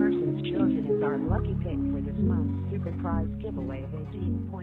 persons chosen as our lucky pick for this month's super prize giveaway of 18